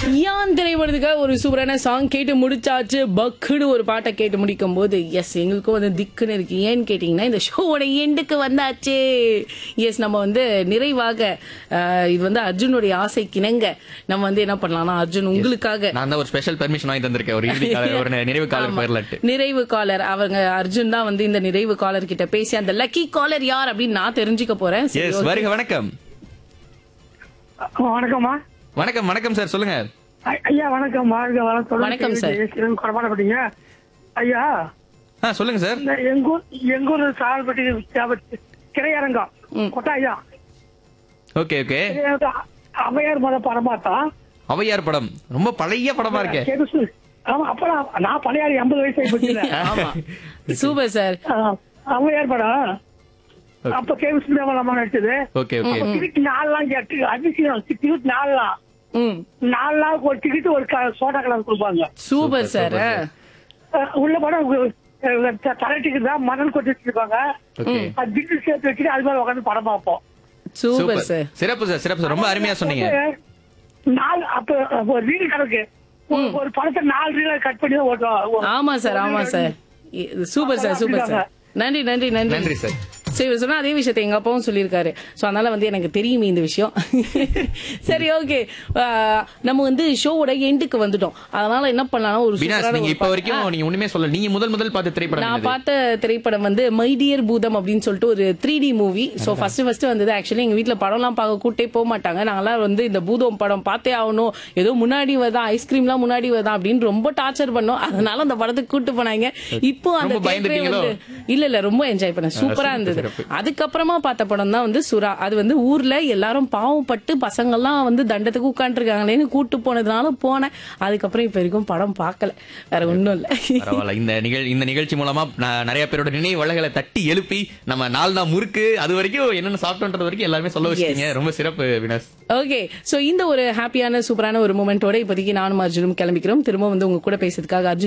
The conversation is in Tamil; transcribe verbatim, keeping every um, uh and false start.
யான் திரைப்படத்துக்காக ஒரு சூப்பரான சாங் கேட்டு முடிச்சாச்சு. பக்குன்னு ஒரு பாட்டை கேட்டு முடிக்கும் போது எஸ் எங்களுக்கும் வந்து திக்குன்னு இருக்கு. ஏன்னு கேட்டீங்கன்னா இந்த ஷோவோட எண்டுக்கு வந்தாச்சு. எஸ் நம்ம வந்து நிறைவாக அஹ், இது வந்து அர்ஜுனுடைய ஆசை கிணங்க நம்ம வந்து என்ன பண்ணலாம்னா அர்ஜுன் உங்களுக்காக நான் தான் ஒரு ஸ்பெஷல் பெர்மிஷன் வாங்கி தந்திருக்கேன் ஒரு இறுதி கால- ஒரு நிறைவு காலம் போயிடலாட்டு. நிறைவு காலர் அவங்க அர்ஜுன் தான் வந்து இந்த நிறைவு காலர் கிட்ட பேசி அந்த லக்கி காலர் யார் அப்படின்னு நான் தெரிஞ்சுக்க போறேன். சரி, எஸ் okay. வருக வணக்கம். வணக்கம்மா. வணக்கம் வணக்கம் சார் சொல்லுங்க. ஐ- ஐயா வணக்கம். வாழ்க வளம். வணக்கம் சார். குறமாடப்பட்டீங்க ஐயா. ஆ சொல்லுங்க சார். இந்த எங்கூர் எங்கூர் சால்பட்டி திரையரங்கம் ம். கொட்டாயா ஓகே ஓகே. அவையார் மத படமாத்தா ஔவையார் படம் ரொம்ப பழைய படமா இருக்கே. ஆமா அப்பதான் நான் பழையாறு ஐம்பது வயசு ஆயிப்போச்சுல. ஆமா சூப்பர் சார். அவையார் படம் அப்ப கேவிஸ் அம்மா நடிச்சது. Okay okay. டிக்கெட் நாலு நாள் கேட்டு அதிசயம் டிக்கெட் நாலு நாள் ம் நாலு நாளுக்கு ஒரு டிக்கெட் ஒரு க- சோடா கலர் கொடுப்பாங்க. Super sir. அஹ் உள்ள படம் தலை டிக்கெட் தான் மணல் கொட்டி வச்சிருப்பாங்க. ஓகே. அது டிக்கெட் சேர்த்து வச்சுட்டு அது மாதிரி உட்காந்து படம் பார்ப்போம். Super super sir. சிறப்பு சார் சிறப்பு சார் ரொம்ப அருமையா சொன்னீங்க. நாலு அப்ப ஒரு ரீல் கணக்கு ஒரு- ஒரு படத்தை நாலு ரீல கட் பண்ணி தான் ஓட்டுவோம். ஆமா சார் ஆமா sir. Super sir super sir. நன்றி நன்றி நன்றி நன்றி சார். சரி இவர் சொன்னா அதே விஷயத்தை எங்க அப்பாவும் சொல்லியிருக்காரு. சோ அதனால வந்து எனக்கு தெரியுமே இந்த விஷயம். சரி ஓகே நம்ம வந்து ஷோவோட எண்டுக்கு வந்துட்டோம். அதனால என்ன பண்ணலாம் ஒரு வினாஸ் சூப்பரான நீங்க ஒரு இப்ப பா- வரைக்கும் ஆ, நீங்க ஒண்ணுமே சொல்ல. நீங்க முதல் முதல் பார்த்த திரைப்படம் நான் என்னது? பார்த்த திரைப்படம் வந்து மை டியர் பூதம் அப்படின்னு சொல்லிட்டு ஒரு three D movie. So first first வந்தது. ஆக்சுவலி எங்க வீட்டுல படம்லாம் பார்க்க கூட்டே போக மாட்டாங்க. நாங்கெல்லாம் வந்து இந்த பூதம் படம் பார்த்தே ஆகணும், ஏதோ முன்னாடி வருதான் ஐஸ்கிரீம்லாம் முன்னாடி வருதான் அப்படின்னு ரொம்ப டார்ச்சர் பண்ணோம். அதனால அந்த படத்துக்கு கூட்டு போனாங்க. இப்போ அந்த ரொம்ப theatre ஏ பயந்துட்டீங்களோ? வந்து இல்ல இல்ல ரொம்ப என்ஜாய் பண்ணேன். சூப்பரா சிறப்பு, இருந்தது. சிறப்பு. அதுக்கப்புறமா பார்த்த படம் தான் வந்து சுறா. அது வந்து ஊர்ல எல்லாரும் பாவம் பட்டு பசங்கள்லாம் வந்து தண்டத்துக்கு உட்காந்துருக்காங்களேன்னு கூட்டு போனதுனால போனேன். அதுக்கப்புறம் இப்ப வரைக்கும் படம் பார்க்கல. வேற ஒண்ணும் இல்ல. பரவாயில்ல. இந்த நிகழ் இந்த நிகழ்ச்சி மூலமா நான் நிறைய பேரோட நினைவு வளகளை தட்டி எழுப்பி நம்ம நாள் தான் முறுக்கு அது வரைக்கும் என்னென்ன சாப்பிட்டோன்றது வரைக்கும் எல்லாருமே சொல்ல வச்சிட்டீங்க. ரொம்ப சிறப்பு வினாஸ். ஓகே சோ இந்த ஒரு ஹாப்பியான சூப்பரான ஒரு மூமெண்டோட இப்போதைக்கு நானும் அர்ஜுனும் கிளம்பிக்கிறோம். திரும்ப வந்து உங்க கூட பேசுறதுக்காக அர்ஜுன்